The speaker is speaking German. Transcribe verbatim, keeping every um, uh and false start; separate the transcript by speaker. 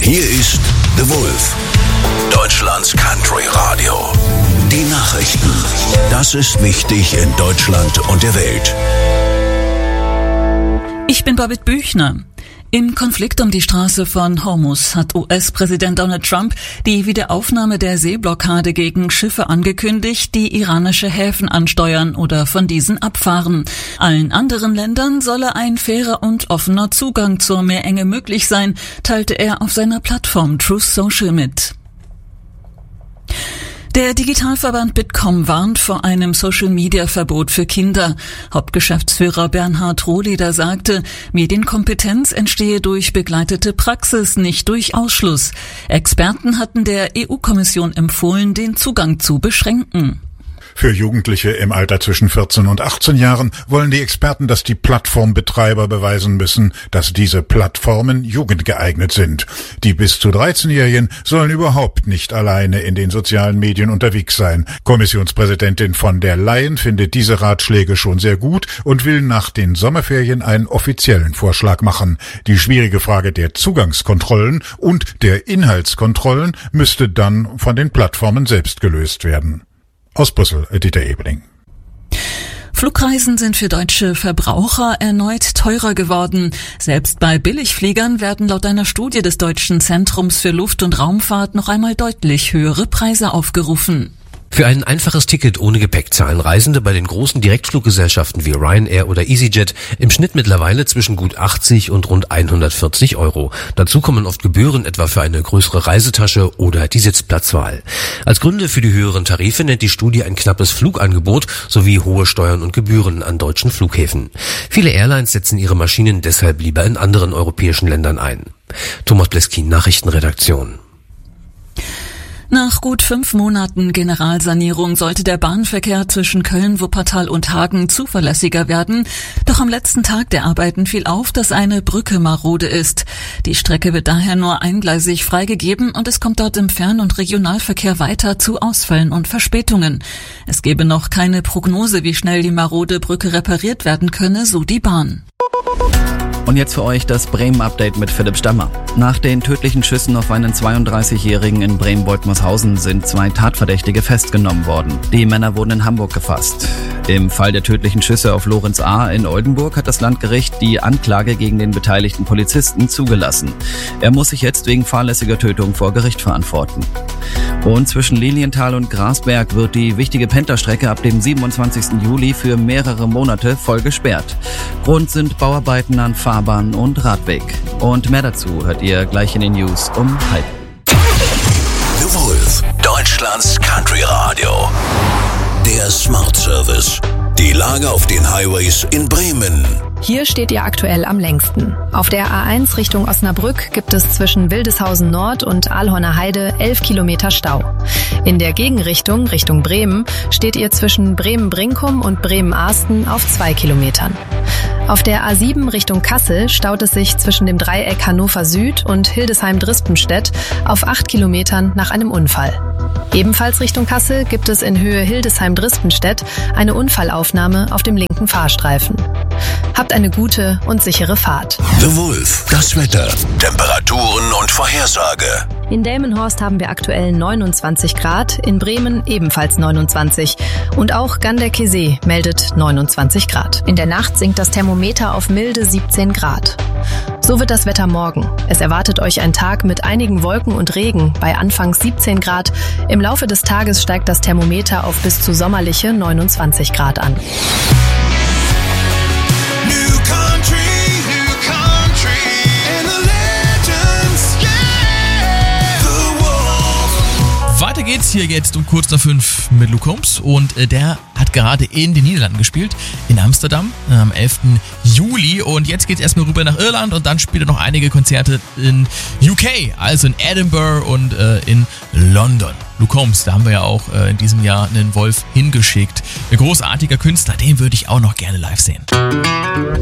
Speaker 1: Hier ist The Wolf, Deutschlands Country Radio. Die Nachrichten. Das ist wichtig in Deutschland und der Welt.
Speaker 2: Ich bin Babette Büchner. Im Konflikt um die Straße von Hormuz hat U S-Präsident Donald Trump die Wiederaufnahme der Seeblockade gegen Schiffe angekündigt, die iranische Häfen ansteuern oder von diesen abfahren. Allen anderen Ländern solle ein fairer und offener Zugang zur Meerenge möglich sein, teilte er auf seiner Plattform Truth Social mit. Der Digitalverband Bitkom warnt vor einem Social-Media-Verbot für Kinder. Hauptgeschäftsführer Bernhard Rohleder sagte, Medienkompetenz entstehe durch begleitete Praxis, nicht durch Ausschluss. Experten hatten der E U-Kommission empfohlen, den Zugang zu beschränken.
Speaker 3: Für Jugendliche im Alter zwischen vierzehn und achtzehn Jahren wollen die Experten, dass die Plattformbetreiber beweisen müssen, dass diese Plattformen jugendgeeignet sind. Die bis zu dreizehnjährigen sollen überhaupt nicht alleine in den sozialen Medien unterwegs sein. Kommissionspräsidentin von der Leyen findet diese Ratschläge schon sehr gut und will nach den Sommerferien einen offiziellen Vorschlag machen. Die schwierige Frage der Zugangskontrollen und der Inhaltskontrollen müsste dann von den Plattformen selbst gelöst werden. Aus Brüssel, Dieter Ebeling.
Speaker 2: Flugreisen sind für deutsche Verbraucher erneut teurer geworden. Selbst bei Billigfliegern werden laut einer Studie des Deutschen Zentrums für Luft- und Raumfahrt noch einmal deutlich höhere Preise aufgerufen.
Speaker 4: Für ein einfaches Ticket ohne Gepäck zahlen Reisende bei den großen Direktfluggesellschaften wie Ryanair oder EasyJet im Schnitt mittlerweile zwischen gut achtzig und rund hundertvierzig Euro. Dazu kommen oft Gebühren, etwa für eine größere Reisetasche oder die Sitzplatzwahl. Als Gründe für die höheren Tarife nennt die Studie ein knappes Flugangebot sowie hohe Steuern und Gebühren an deutschen Flughäfen. Viele Airlines setzen ihre Maschinen deshalb lieber in anderen europäischen Ländern ein. Thomas Bleskin, Nachrichtenredaktion.
Speaker 2: Nach gut fünf Monaten Generalsanierung sollte der Bahnverkehr zwischen Köln, Wuppertal und Hagen zuverlässiger werden. Doch am letzten Tag der Arbeiten fiel auf, dass eine Brücke marode ist. Die Strecke wird daher nur eingleisig freigegeben und es kommt dort im Fern- und Regionalverkehr weiter zu Ausfällen und Verspätungen. Es gebe noch keine Prognose, wie schnell die marode Brücke repariert werden könne, so die Bahn.
Speaker 5: Und jetzt für euch das Bremen-Update mit Philipp Stammer. Nach den tödlichen Schüssen auf einen zweiunddreißigjährigen in Bremen-Boltmershausen sind zwei Tatverdächtige festgenommen worden. Die Männer wurden in Hamburg gefasst. Im Fall der tödlichen Schüsse auf Lorenz A. in Oldenburg hat das Landgericht die Anklage gegen den beteiligten Polizisten zugelassen. Er muss sich jetzt wegen fahrlässiger Tötung vor Gericht verantworten. Und zwischen Lilienthal und Grasberg wird die wichtige Penta-Strecke ab dem siebenundzwanzigsten Juli für mehrere Monate voll gesperrt. Grund sind Bauarbeiten an Fahrbahn und Radweg. Und mehr dazu hört ihr gleich in den News um halb.
Speaker 1: The Wolf, Deutschlands Country Radio. Der Smart Service. Die Lage auf den Highways in Bremen.
Speaker 6: Hier steht ihr aktuell am längsten. Auf der A eins Richtung Osnabrück gibt es zwischen Wildeshausen Nord und Aalhorner Heide elf Kilometer Stau. In der Gegenrichtung, Richtung Bremen, steht ihr zwischen Bremen-Brinkum und Bremen-Ahsten auf zwei Kilometern. Auf der A sieben Richtung Kassel staut es sich zwischen dem Dreieck Hannover Süd und Hildesheim-Drispenstedt auf acht Kilometern nach einem Unfall. Ebenfalls Richtung Kassel gibt es in Höhe Hildesheim-Drispenstedt eine Unfallaufnahme auf dem linken Fahrstreifen. Habt eine gute und sichere Fahrt.
Speaker 1: The Wolf, das Wetter, Temperaturen und Vorhersage.
Speaker 6: In Delmenhorst haben wir aktuell neunundzwanzig Grad, in Bremen ebenfalls neunundzwanzig und auch Ganderkesee meldet neunundzwanzig Grad. In der Nacht sinkt das Thermometer auf milde siebzehn Grad. So wird das Wetter morgen. Es erwartet euch ein Tag mit einigen Wolken und Regen bei anfangs siebzehn Grad. Im Laufe des Tages steigt das Thermometer auf bis zu sommerliche neunundzwanzig Grad an.
Speaker 7: Weiter geht's hier jetzt um kurz nach fünf mit Luke Combs und äh, der hat gerade in den Niederlanden gespielt, in Amsterdam äh, am elften Juli und jetzt geht's erstmal rüber nach Irland und dann spielt er noch einige Konzerte in U K, also in Edinburgh und äh, in London. Luke Combs, da haben wir ja auch äh, in diesem Jahr einen Wolf hingeschickt. Ein großartiger Künstler, den würde ich auch noch gerne live sehen.